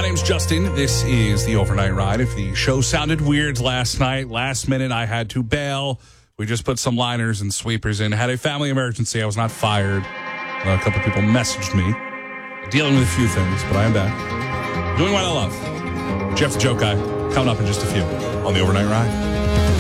name's Justin. This is the Overnight Ride. If the show sounded weird last night, last minute, I had to bail. We just put some liners and sweepers in. Had a family emergency. I was not fired. A couple people messaged me. Dealing with a few things, but I am back. Doing what I love. Jeff the Joke Guy coming up in just a few on the Overnight Ride.